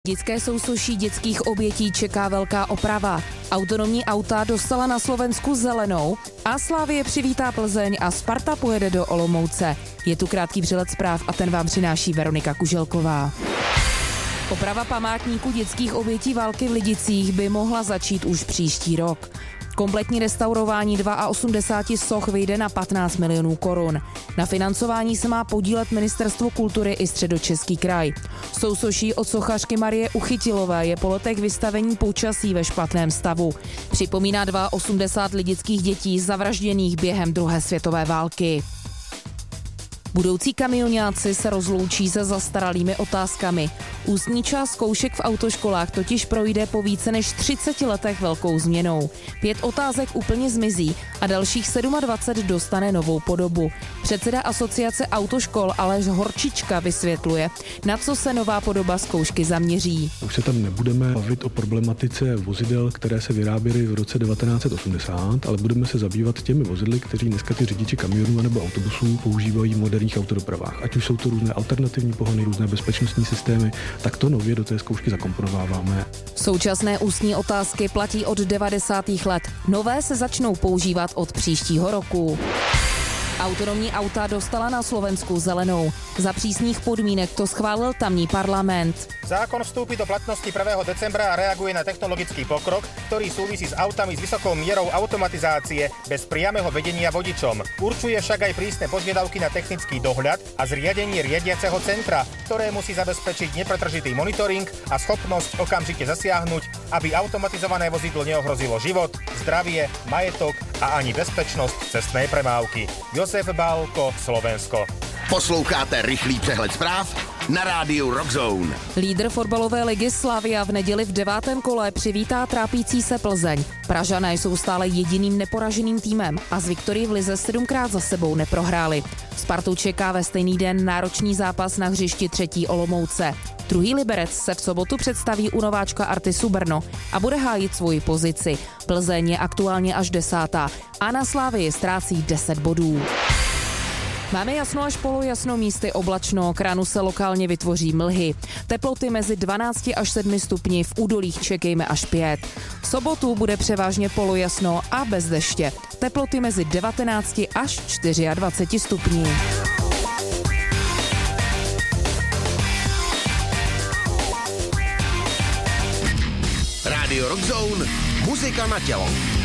Dětské sousoší dětských obětí čeká velká oprava. Autonomní auta dostala na Slovensku zelenou a Slavie přivítá Plzeň a Sparta pojede do Olomouce. Je tu krátký přehled zpráv a ten vám přináší Veronika Kuželková. Oprava památníku dětských obětí války v Lidicích by mohla začít už příští rok. Kompletní restaurování 82 soch vyjde na 15 milionů korun. Na financování se má podílet Ministerstvo kultury i Středočeský kraj. Sousoší od sochařky Marie Uchytilové je po letech vystavení počasí ve špatném stavu. Připomíná 82 lidických dětí zavražděných během druhé světové války. Budoucí kamioňáci se rozloučí se zastaralými otázkami. Ústní část zkoušek v autoškolách totiž projde po více než 30 letech velkou změnou. 5 otázek úplně zmizí a dalších 27 dostane novou podobu. Předseda asociace autoškol Aleš Horčička vysvětluje, na co se nová podoba zkoušky zaměří. Už se tam nebudeme bavit o problematice vozidel, které se vyráběly v roce 1980, ale budeme se zabývat těmi vozidly, kteří dneska ty řidiči kamionů nebo autobusů používají v moderních autodopravách. Ať už jsou to různé alternativní pohony, různé bezpečnostní systémy, tak to nově do té zkoušky zakomponováváme. Současné ústní otázky platí od 90. let. Nové se začnou používat od příštího roku. Autonomní auta dostala na Slovensku zelenou. Za přísných podmínek to schválil tamní parlament. Zákon vstúpi do platnosti 1. decembra a reaguje na technologický pokrok, ktorý súvisí s autami s vysokou mierou automatizácie bez priameho vedenia vodičom. Určuje však aj prísne požiadavky na technický dohľad a zriadenie riadiaceho centra, ktoré musí zabezpečiť nepretržitý monitoring a schopnosť okamžite zasiahnuť, aby automatizované vozidlo neohrozilo život, zdravie, majetok a ani bezpečnosť cestnej premávky. Josef Bálko, Slovensko. Posloucháte rychlý přehled zpráv na rádiu Rockzone. Lídr fotbalové ligy Slavia v neděli v 9. kole přivítá trápící se Plzeň. Pražané jsou stále jediným neporaženým týmem a z viktorii v lize 7krát za sebou neprohráli. Spartu čeká ve stejný den náročný zápas na hřišti 3. Olomouce. Druhý Liberec se v sobotu představí u nováčka Artisu Brno a bude hájit svoji pozici. Plzeň je aktuálně až 10. a na Slavii ztrácí 10 bodů. Máme jasno až polojasno, místy oblačno, k ránu se lokálně vytvoří mlhy. Teploty mezi 12 až 7 stupni, v údolích čekejme až 5. V sobotu bude převážně polojasno a bez deště. Teploty mezi 19 až 24 stupni. Rádio Rockzone, muzika na tělo.